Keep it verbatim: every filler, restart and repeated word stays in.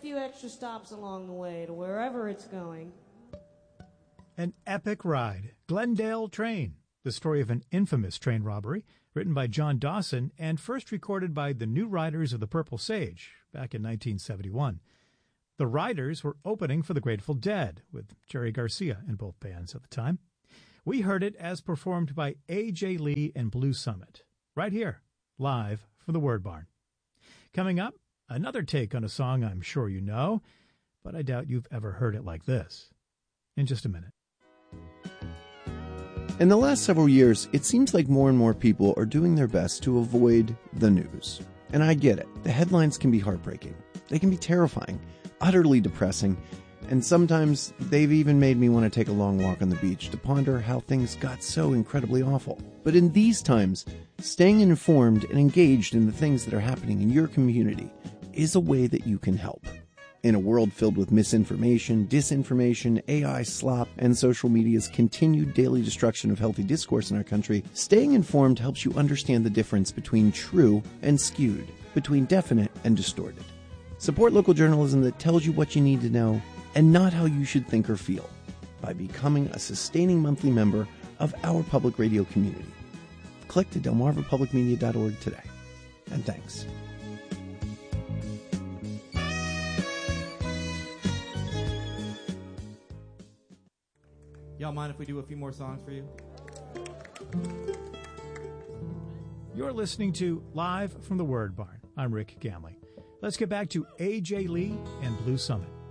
few extra stops along the way to wherever it's going. An epic ride, Glendale Train, the story of an infamous train robbery, written by John Dawson and first recorded by the New Riders of the Purple Sage back in nineteen seventy-one. The Riders were opening for the Grateful Dead, with Jerry Garcia in both bands at the time. We heard it as performed by A J Lee and Blue Summit, right here, live from the Word Barn. Coming up, another take on a song I'm sure you know, but I doubt you've ever heard it like this. In just a minute. In the last several years, it seems like more and more people are doing their best to avoid the news. And I get it. The headlines can be heartbreaking. They can be terrifying, utterly depressing, and sometimes they've even made me want to take a long walk on the beach to ponder how things got so incredibly awful. But in these times, staying informed and engaged in the things that are happening in your community is a way that you can help. In a world filled with misinformation, disinformation, A I slop, and social media's continued daily destruction of healthy discourse in our country, staying informed helps you understand the difference between true and skewed, between definite and distorted. Support local journalism that tells you what you need to know and not how you should think or feel by becoming a sustaining monthly member of our public radio community. Click to delmarva public media dot org today. And thanks. Y'all mind if we do a few more songs for you? You're listening to Live from the Word Barn. I'm Rick Gamley. Let's get back to A J Lee and Blue Summit.